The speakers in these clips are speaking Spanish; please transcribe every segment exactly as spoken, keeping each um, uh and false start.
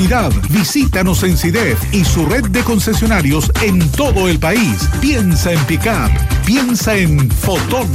seguridad. Visítanos en SIDEF y su red de concesionarios en todo el país. Piensa en Pickup. Piensa en Fotón.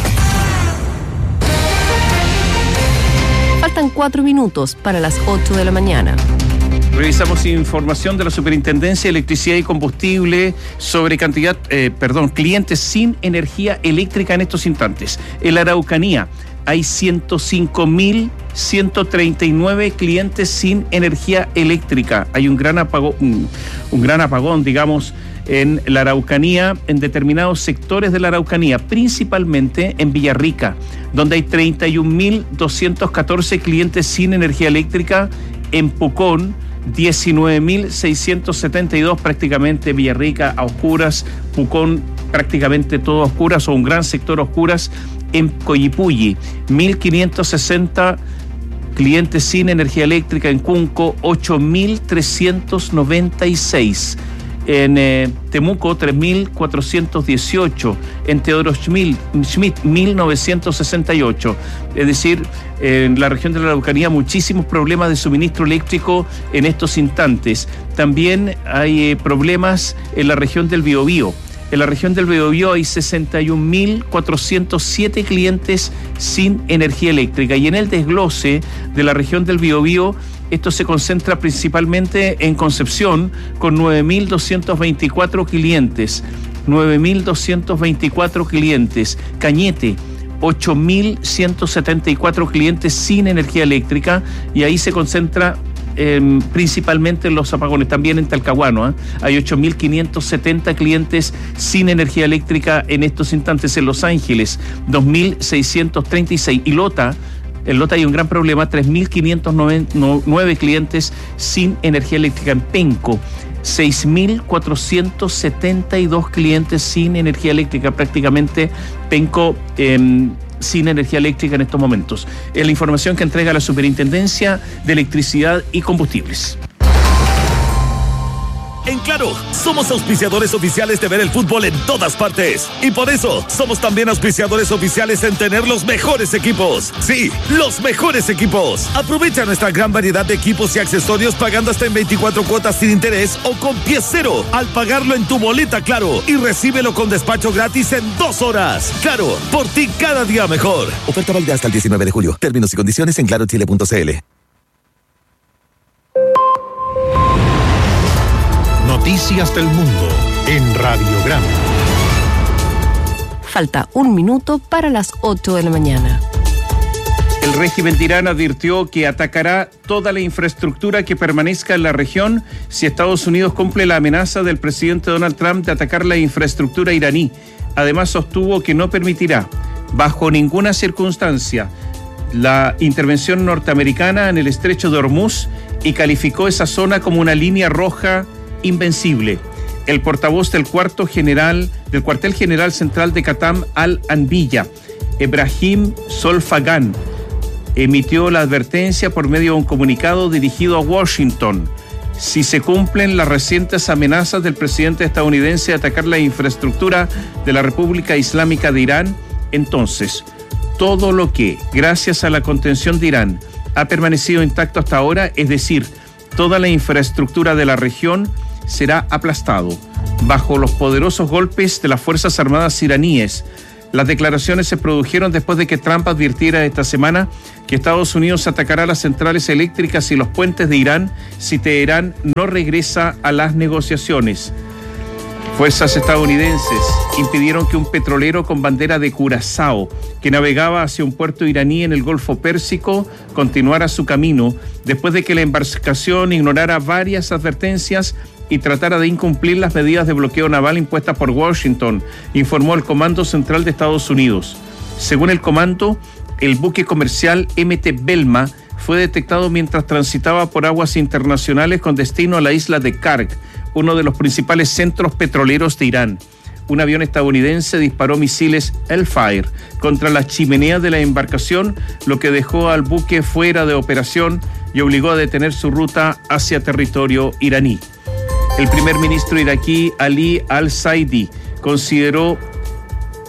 Faltan cuatro minutos para las ocho de la mañana. Revisamos información de la Superintendencia de Electricidad y Combustible sobre cantidad, eh, perdón, clientes sin energía eléctrica en estos instantes. En la Araucanía hay ciento cinco mil ciento treinta y nueve clientes sin energía eléctrica. Hay un gran apagón, un, un gran apagón, digamos, en la Araucanía, en determinados sectores de la Araucanía, principalmente en Villarrica, donde hay treinta y un mil doscientos catorce clientes sin energía eléctrica. En Pucón, diecinueve mil seiscientos setenta y dos, prácticamente Villarrica a oscuras, Pucón prácticamente todo a oscuras o un gran sector a oscuras. En Coyipulli, mil quinientos sesenta clientes sin energía eléctrica. En Cunco, ocho mil trescientos noventa y seis. En eh, Temuco, tres mil cuatrocientos dieciocho. En Teodoro Schmidt, mil novecientos sesenta y ocho. Es decir, en la región de la Araucanía, muchísimos problemas de suministro eléctrico en estos instantes. También hay eh, problemas en la región del Biobío. En la región del Biobío hay sesenta y un mil cuatrocientos siete clientes sin energía eléctrica. Y en el desglose de la región del Biobío, esto se concentra principalmente en Concepción, con nueve mil doscientos veinticuatro clientes. nueve mil doscientos veinticuatro clientes. Cañete, ocho mil ciento setenta y cuatro clientes sin energía eléctrica. Y ahí se concentra Eh, principalmente en los apagones. También en Talcahuano ¿eh? hay ocho mil quinientos setenta clientes sin energía eléctrica en estos instantes. En Los Ángeles, dos mil seiscientos treinta y seis. Y Lota, en Lota hay un gran problema, tres mil quinientos nueve clientes sin energía eléctrica. En Penco, seis mil cuatrocientos setenta y dos clientes sin energía eléctrica. Prácticamente Penco eh, sin energía eléctrica en estos momentos. Es la información que entrega la Superintendencia de Electricidad y Combustibles. En Claro, somos auspiciadores oficiales de ver el fútbol en todas partes. Y por eso, somos también auspiciadores oficiales en tener los mejores equipos. Sí, los mejores equipos. Aprovecha nuestra gran variedad de equipos y accesorios pagando hasta en veinticuatro cuotas sin interés o con pie cero al pagarlo en tu boleta Claro. Y recíbelo con despacho gratis en dos horas. Claro, por ti cada día mejor. Oferta válida hasta el diecinueve de julio. Términos y condiciones en claro chile punto c l. Noticias del Mundo en Radiograma. Falta un minuto para las ocho de la mañana. El régimen de Irán advirtió que atacará toda la infraestructura que permanezca en la región si Estados Unidos cumple la amenaza del presidente Donald Trump de atacar la infraestructura iraní. Además, sostuvo que no permitirá, bajo ninguna circunstancia, la intervención norteamericana en el estrecho de Hormuz y calificó esa zona como una línea roja invencible. El portavoz del cuarto general del cuartel general central de Qatam al-Anbiya, Ebrahim Solfagan, emitió la advertencia por medio de un comunicado dirigido a Washington. Si se cumplen las recientes amenazas del presidente estadounidense de atacar la infraestructura de la República Islámica de Irán, entonces todo lo que, gracias a la contención de Irán, ha permanecido intacto hasta ahora, es decir, toda la infraestructura de la región, será aplastado bajo los poderosos golpes de las Fuerzas Armadas iraníes. Las declaraciones se produjeron después de que Trump advirtiera esta semana que Estados Unidos atacará las centrales eléctricas y los puentes de Irán si Teherán no regresa a las negociaciones. Fuerzas estadounidenses impidieron que un petrolero con bandera de Curazao, que navegaba hacia un puerto iraní en el Golfo Pérsico, continuara su camino después de que la embarcación ignorara varias advertencias y tratara de incumplir las medidas de bloqueo naval impuestas por Washington, informó el Comando Central de Estados Unidos. Según el comando, el buque comercial M T Belma fue detectado mientras transitaba por aguas internacionales con destino a la isla de Karg, uno de los principales centros petroleros de Irán. Un avión estadounidense disparó misiles Hellfire contra la chimenea de la embarcación, lo que dejó al buque fuera de operación y obligó a detener su ruta hacia territorio iraní. El primer ministro iraquí Ali al-Saidi consideró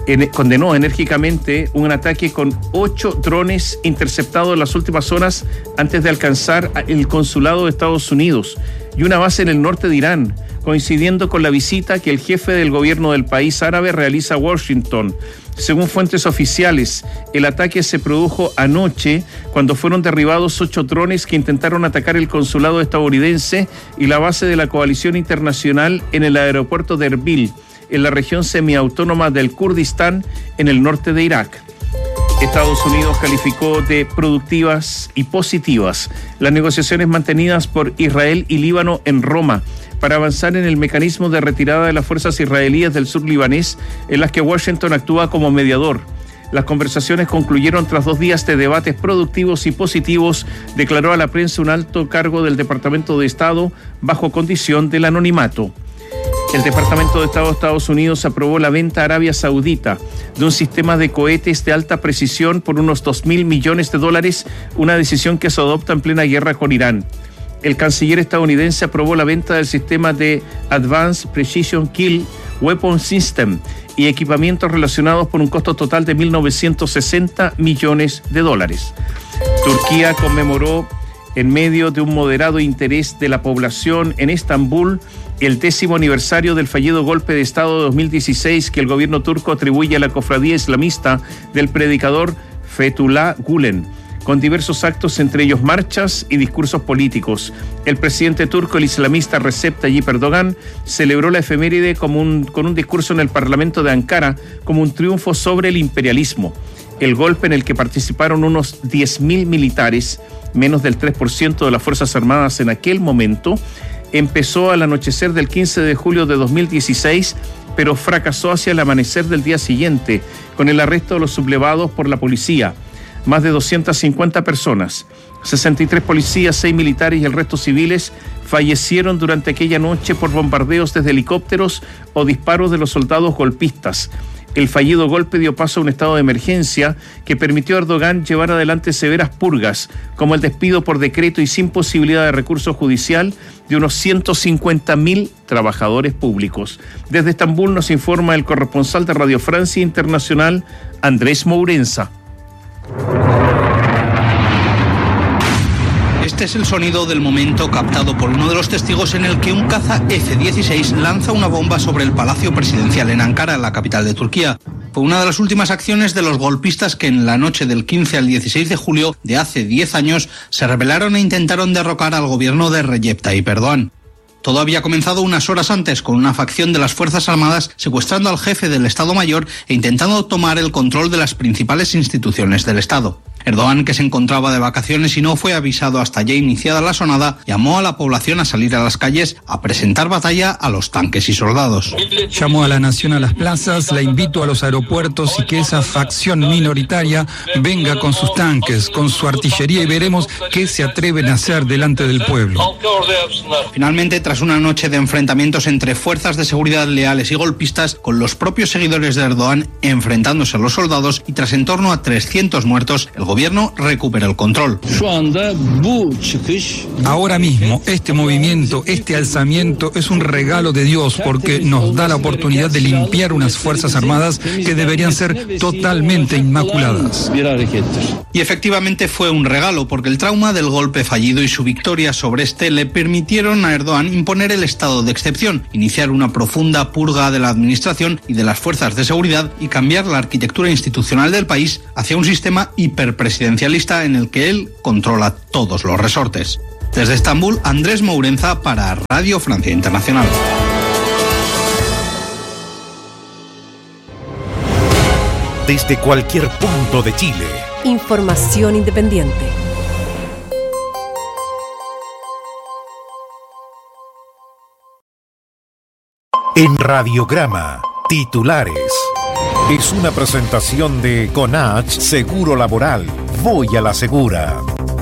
en, condenó enérgicamente un ataque con ocho drones interceptados en las últimas horas antes de alcanzar el consulado de Estados Unidos y una base en el norte de Irán, coincidiendo con la visita que el jefe del gobierno del país árabe realiza a Washington. Según fuentes oficiales, el ataque se produjo anoche cuando fueron derribados ocho drones que intentaron atacar el consulado estadounidense y la base de la coalición internacional en el aeropuerto de Erbil, en la región semiautónoma del Kurdistán, en el norte de Irak. Estados Unidos calificó de productivas y positivas las negociaciones mantenidas por Israel y Líbano en Roma para avanzar en el mecanismo de retirada de las fuerzas israelíes del sur libanés, en las que Washington actúa como mediador. Las conversaciones concluyeron tras dos días de debates productivos y positivos, declaró a la prensa un alto cargo del Departamento de Estado bajo condición del anonimato. El Departamento de Estado de Estados Unidos aprobó la venta a Arabia Saudita de un sistema de cohetes de alta precisión por unos dos mil millones de dólares, una decisión que se adopta en plena guerra con Irán. El canciller estadounidense aprobó la venta del sistema de Advanced Precision Kill Weapon System y equipamientos relacionados por un costo total de mil novecientos sesenta millones de dólares. Turquía conmemoró, en medio de un moderado interés de la población en Estambul, el décimo aniversario del fallido golpe de Estado de dos mil dieciséis que el gobierno turco atribuye a la cofradía islamista del predicador Fethullah Gülen, con diversos actos, entre ellos marchas y discursos políticos. El presidente turco, el islamista Recep Tayyip Erdogan, celebró la efeméride como un, con un discurso en el Parlamento de Ankara como un triunfo sobre el imperialismo. El golpe, en el que participaron unos diez mil militares, menos del tres por ciento de las Fuerzas Armadas en aquel momento, empezó al anochecer del quince de julio de dos mil dieciséis, pero fracasó hacia el amanecer del día siguiente, con el arresto de los sublevados por la policía. Más de doscientas cincuenta personas, sesenta y tres policías, seis militares y el resto civiles, fallecieron durante aquella noche por bombardeos desde helicópteros o disparos de los soldados golpistas. El fallido golpe dio paso a un estado de emergencia que permitió a Erdogan llevar adelante severas purgas, como el despido por decreto y sin posibilidad de recurso judicial de unos ciento cincuenta mil trabajadores públicos. Desde Estambul nos informa el corresponsal de Radio Francia Internacional, Andrés Mourenza. Este es el sonido del momento captado por uno de los testigos en el que un caza F dieciséis lanza una bomba sobre el Palacio Presidencial en Ankara, la capital de Turquía. Fue una de las últimas acciones de los golpistas que en la noche del quince al dieciséis de julio de hace diez años se rebelaron e intentaron derrocar al gobierno de Recep Tayyip Erdogan. Todo había comenzado unas horas antes con una facción de las Fuerzas Armadas secuestrando al jefe del Estado Mayor e intentando tomar el control de las principales instituciones del Estado. Erdogan, que se encontraba de vacaciones y no fue avisado hasta ya iniciada la sonada, llamó a la población a salir a las calles a presentar batalla a los tanques y soldados. Llamo a la nación a las plazas, la invito a los aeropuertos y que esa facción minoritaria venga con sus tanques, con su artillería y veremos qué se atreven a hacer delante del pueblo. Finalmente, tras una noche de enfrentamientos entre fuerzas de seguridad leales y golpistas, con los propios seguidores de Erdogan enfrentándose a los soldados y tras en torno a trescientos muertos, el gobierno recupera el control. Ahora mismo, este movimiento, este alzamiento es un regalo de Dios porque nos da la oportunidad de limpiar unas Fuerzas Armadas que deberían ser totalmente inmaculadas. Y efectivamente fue un regalo porque el trauma del golpe fallido y su victoria sobre este le permitieron a Erdogan imponer el estado de excepción, iniciar una profunda purga de la administración y de las fuerzas de seguridad y cambiar la arquitectura institucional del país hacia un sistema hiperpresidencialista en el que él controla todos los resortes. Desde Estambul, Andrés Mourenza para Radio Francia Internacional. Desde cualquier punto de Chile. Información independiente. En Radiograma, titulares. Es una presentación de Conach Seguro Laboral. Voy a la segura.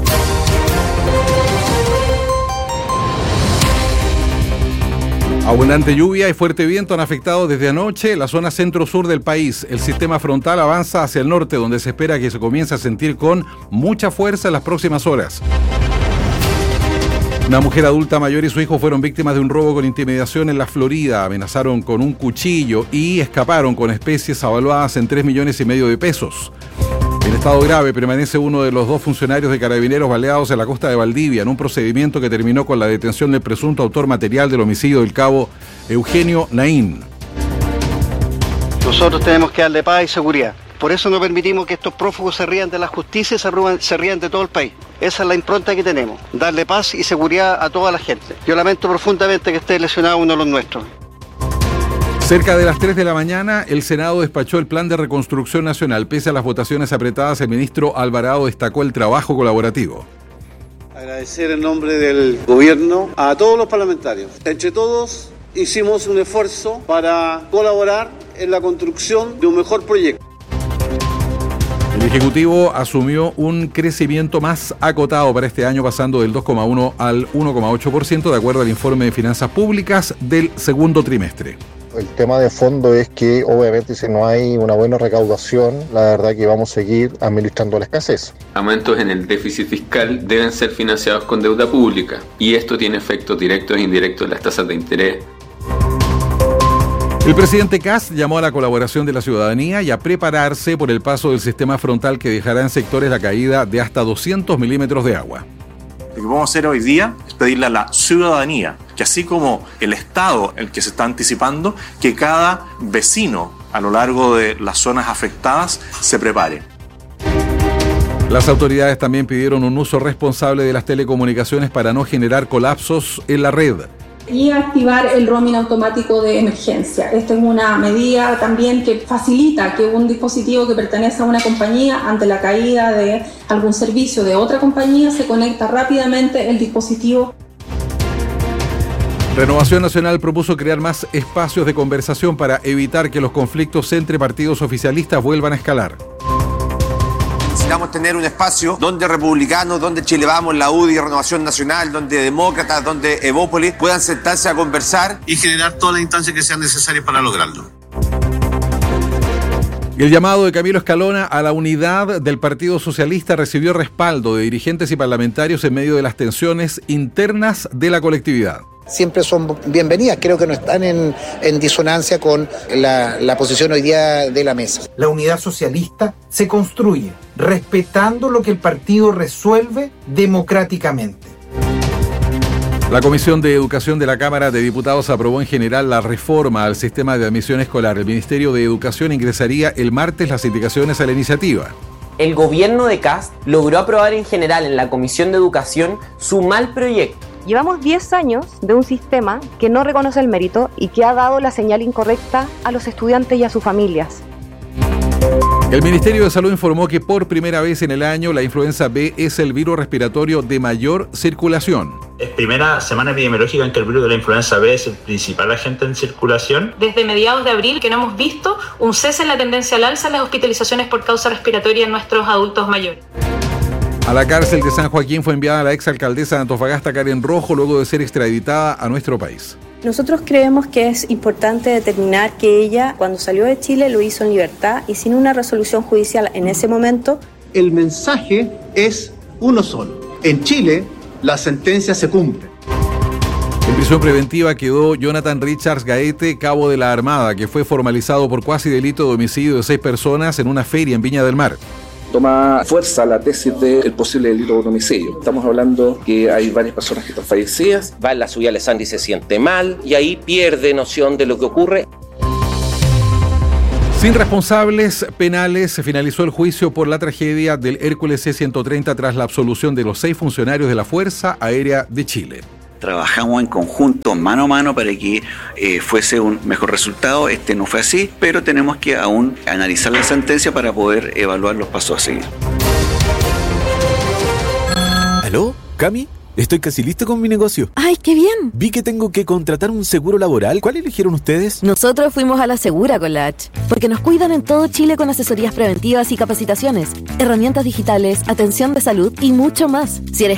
Abundante lluvia y fuerte viento han afectado desde anoche la zona centro-sur del país. El sistema frontal avanza hacia el norte, donde se espera que se comience a sentir con mucha fuerza en las próximas horas. Una mujer adulta mayor y su hijo fueron víctimas de un robo con intimidación en la Florida. Amenazaron con un cuchillo y escaparon con especies avaluadas en tres millones y medio de pesos. En estado grave permanece uno de los dos funcionarios de Carabineros baleados en la costa de Valdivia, en un procedimiento que terminó con la detención del presunto autor material del homicidio del cabo Eugenio Naín. Nosotros tenemos que darle paz y seguridad. Por eso no permitimos que estos prófugos se rían de la justicia y se, ruban, se rían de todo el país. Esa es la impronta que tenemos, darle paz y seguridad a toda la gente. Yo lamento profundamente que esté lesionado uno de los nuestros. Cerca de las tres de la mañana, el Senado despachó el Plan de Reconstrucción Nacional. Pese a las votaciones apretadas, el ministro Alvarado destacó el trabajo colaborativo. Agradecer en nombre del gobierno a todos los parlamentarios. Entre todos hicimos un esfuerzo para colaborar en la construcción de un mejor proyecto. El Ejecutivo asumió un crecimiento más acotado para este año, pasando del dos coma uno al uno coma ocho por ciento, de acuerdo al informe de finanzas públicas del segundo trimestre. El tema de fondo es que obviamente si no hay una buena recaudación, la verdad que vamos a seguir administrando la escasez. Aumentos en el déficit fiscal deben ser financiados con deuda pública y esto tiene efectos directos e indirectos en las tasas de interés. El presidente Kast llamó a la colaboración de la ciudadanía y a prepararse por el paso del sistema frontal que dejará en sectores la caída de hasta doscientos milímetros de agua. Lo que vamos a hacer hoy día es pedirle a la ciudadanía que, así como el Estado, el que se está anticipando, que cada vecino a lo largo de las zonas afectadas se prepare. Las autoridades también pidieron un uso responsable de las telecomunicaciones para no generar colapsos en la red. Y activar el roaming automático de emergencia. Esta es una medida también que facilita que un dispositivo que pertenece a una compañía, ante la caída de algún servicio de otra compañía, se conecta rápidamente el dispositivo. Renovación Nacional propuso crear más espacios de conversación para evitar que los conflictos entre partidos oficialistas vuelvan a escalar. Necesitamos tener un espacio donde republicanos, donde Chile Vamos, la U D I, Renovación Nacional, donde demócratas, donde Evópolis puedan sentarse a conversar y generar todas las instancias que sean necesarias para lograrlo. El llamado de Camilo Escalona a la unidad del Partido Socialista recibió respaldo de dirigentes y parlamentarios en medio de las tensiones internas de la colectividad. Siempre son bienvenidas, creo que no están en, en disonancia con la, la posición hoy día de la mesa. La unidad socialista se construye respetando lo que el partido resuelve democráticamente. La Comisión de Educación de la Cámara de Diputados aprobó en general la reforma al sistema de admisión escolar. El Ministerio de Educación ingresaría el martes las indicaciones a la iniciativa. El gobierno de Kast logró aprobar en general en la Comisión de Educación su mal proyecto. Llevamos diez años de un sistema que no reconoce el mérito y que ha dado la señal incorrecta a los estudiantes y a sus familias. El Ministerio de Salud informó que por primera vez en el año la influenza B es el virus respiratorio de mayor circulación. Es primera semana epidemiológica en que el virus de la influenza B es el principal agente en circulación. Desde mediados de abril que no hemos visto un cese en la tendencia al alza en las hospitalizaciones por causa respiratoria en nuestros adultos mayores. A la cárcel de San Joaquín fue enviada la exalcaldesa de Antofagasta, Karen Rojo, luego de ser extraditada a nuestro país. Nosotros creemos que es importante determinar que ella, cuando salió de Chile, lo hizo en libertad y sin una resolución judicial en ese momento. El mensaje es uno solo. En Chile, la sentencia se cumple. En prisión preventiva quedó Jonathan Richards Gaete, cabo de la Armada, que fue formalizado por cuasi delito de homicidio de seis personas en una feria en Viña del Mar. Toma fuerza la tesis del posible delito de homicidio. Estamos hablando que hay varias personas que están fallecidas. Va en la suya Alessandri y se siente mal y ahí pierde noción de lo que ocurre. Sin responsables penales, se finalizó el juicio por la tragedia del Hércules C ciento treinta tras la absolución de los seis funcionarios de la Fuerza Aérea de Chile. Trabajamos en conjunto, mano a mano, para que eh, fuese un mejor resultado. Este no fue así, pero tenemos que aún analizar la sentencia para poder evaluar los pasos a seguir. ¿Aló? ¿Cami? Estoy casi listo con mi negocio. ¡Ay, qué bien! Vi que tengo que contratar un seguro laboral. ¿Cuál eligieron ustedes? Nosotros fuimos a La Segura con la H, porque nos cuidan en todo Chile con asesorías preventivas y capacitaciones, herramientas digitales, atención de salud y mucho más. Si eres